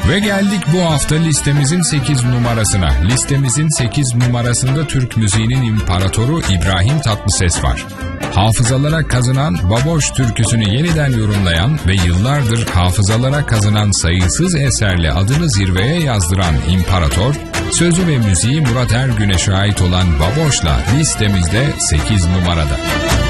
Ve geldik bu hafta listemizin 8 numarasına. Listemizin 8 numarasında Türk müziğinin imparatoru İbrahim Tatlıses var. Hafızalara kazınan Baboş türküsünü yeniden yorumlayan ve yıllardır hafızalara kazınan sayısız eserle adını zirveye yazdıran imparator, sözü ve müziği Murat Ergün'e ait olan Baboş'la listemizde 8 numarada.